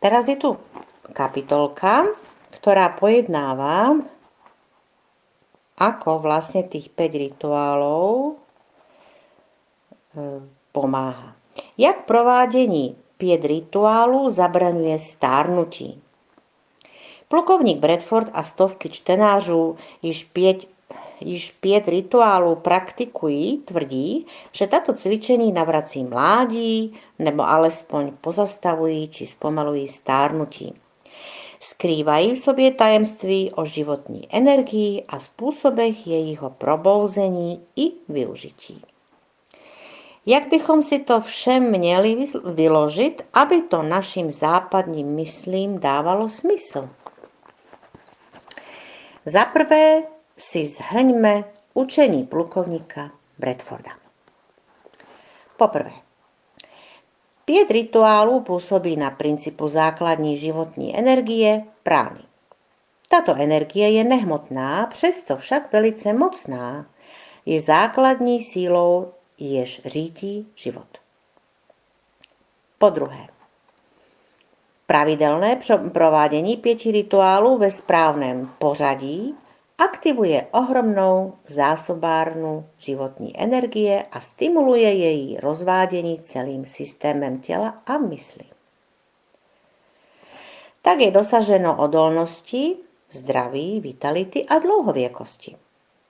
Teraz je tu kapitolka, ktorá pojednáva, ako vlastne tých 5 rituálov pomáha. Jak provádění 5 rituálů zabraňuje stárnutí. Plukovník Bradford a stovky čtenářů již 5 rituálů praktikují, tvrdí, že tato cvičení navrací mládí nebo alespoň pozastavují či zpomalují stárnutí. Skrývají v sobě tajemství o životní energii a způsobech jejího probouzení i využití. Jak bychom si to všem měli vyložit, aby to našim západním myslím dávalo smysl? Za prvé si zhrňme učení plukovníka Bradforda. Poprvé, 5 rituálů působí na principu základní životní energie prány. Tato energie je nehmotná, přesto však velice mocná. Je základní sílou, jež řídí život. Po druhé, pravidelné provádění 5 rituálů ve správném pořadí aktivuje ohromnou zásobárnu životní energie a stimuluje její rozvádění celým systémem těla a mysli. Tak je dosaženo odolnosti, zdraví, vitality a dlouhověkosti.